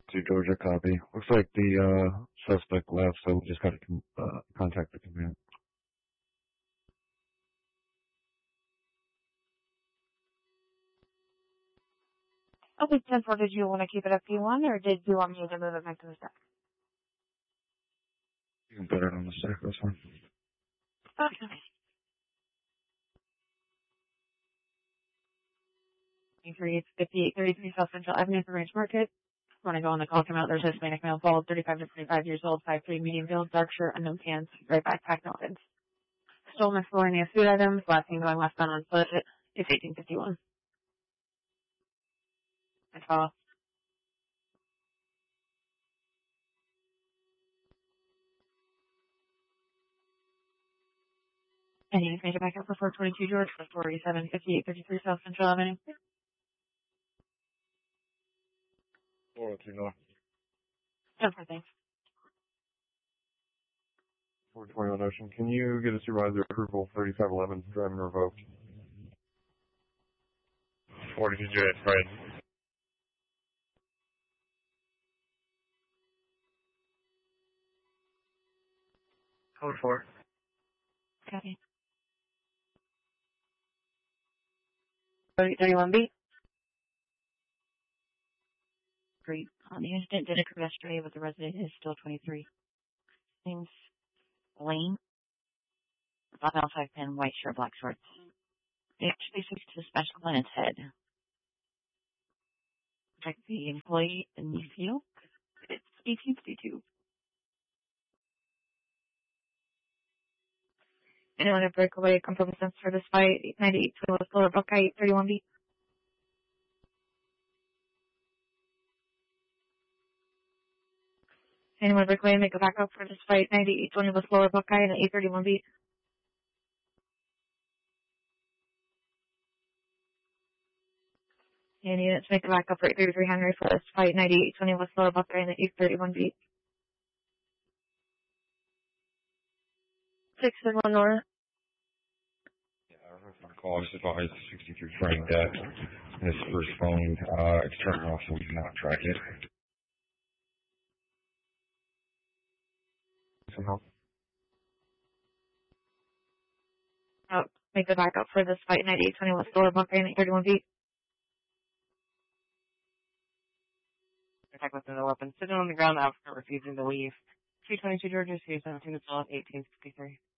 To Georgia, copy. Looks like the suspect left, so we just got to contact the command. Okay, 10-4, did you want to keep it at P1, or did you want me to move it back to the stack? You can put it on the stack, that's fine. Okay. 5833 South Central Avenue for Ranch Market. Want to go on the call, come out, there's Hispanic male, bald, 35 to 45 years old, 5'3", medium build, dark shirt, unknown pants, gray backpack, no goods. Stolen miscellaneous food items, last thing going westbound on foot, it's 1851. I follow. And you make it back up for 422 George for 487 5833 South Central Avenue. 402 North. 10-4, thanks. 421 Ocean. Can you get a supervisor approval 3511 driving revoked? 42 J, Fred. Code 4. Copy. 31B. Great. The incident did occur yesterday, but the resident is still 23. Name's Lane. 5 pin, white shirt, black shorts. They actually switched to the special on his head. Protect the employee in the field. It's 1852. Anyone to break away, come from the sense for this fight, 98 West Lower Buckeye, 31B. Anyone break away and make a backup for this fight, 9820 West Lower Buckeye, and 831B. And units make a backup for 833 Henry for this fight, 9820 West Lower Buckeye, and 831B. 631 Nora. Yeah, I don't know if I recall, I was advised 63 Frank that his first phone external off, so we cannot track it. Some help? Make the backup for this fight, 9820 West Lower Buckeye, and 831B. Attack with no weapon. Sitting on the ground after refusing to leave. 322 Georgia, 17 to 1863.